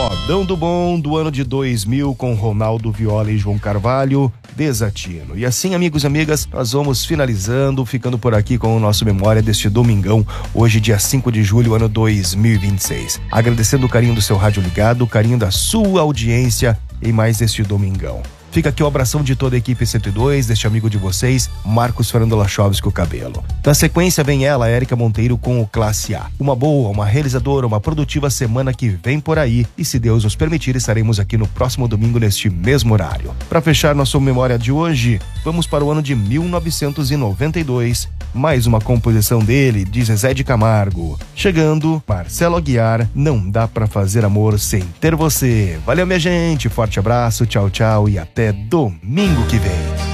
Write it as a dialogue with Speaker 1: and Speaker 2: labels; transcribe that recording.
Speaker 1: Modão do Bom do ano de 2000 com Ronaldo Viola e João Carvalho, Desatino. E assim, amigos e amigas, nós vamos finalizando, ficando por aqui com o nosso Memória deste domingão, hoje dia 5 de julho, ano 2026. Agradecendo o carinho do seu rádio ligado, o carinho da sua audiência em mais este domingão. Fica aqui o abração de toda a equipe 102, deste amigo de vocês, Marcos Fernando Lachovski, o Cabelo. Na sequência vem ela, Érica Monteiro, com o Classe A. Uma boa, uma realizadora, uma produtiva semana que vem por aí. E se Deus nos permitir, estaremos aqui no próximo domingo neste mesmo horário. Para fechar nossa memória de hoje, vamos para o ano de 1992. Mais uma composição dele, de Zezé de Camargo. Chegando, Marcelo Aguiar, Não Dá Pra Fazer Amor Sem Ter Você. Valeu, minha gente, forte abraço, tchau, tchau e até domingo que vem.